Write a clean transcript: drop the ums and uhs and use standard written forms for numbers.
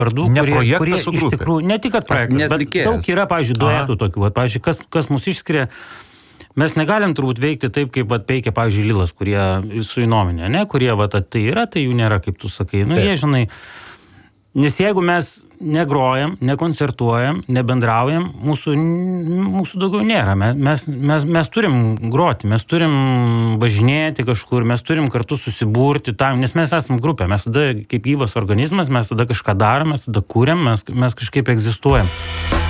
vardų, kurie iš tikrųjų, ne tik kad projektas, bet daug yra, pavyzdžiui, duetų tokių. Pavyzdžiui, kas mus išskiria, mes negalim turbūt veikti taip, kaip veikia, pavyzdžiui, Lilas, kurie su įnominė, ne, kurie tai yra, tai jų nėra, kaip tu sakai. Nu, jie, žinai, nes jeigu mes negrojam, nekoncertuojam, nebendraujam, mūsų daugiau nėra. Mes turim groti, mes turim važinėti kažkur, mes turim kartu susiburti tam, nes mes esam grupė, mes tada kaip gyvas organizmas, mes tada kažką darom, mes tada kūriam, mes kažkaip egzistuojam.